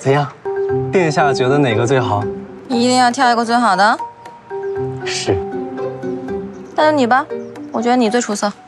怎样？殿下觉得哪个最好？ 一定要挑一个最好的。 是。 那就你吧，我觉得你最出色。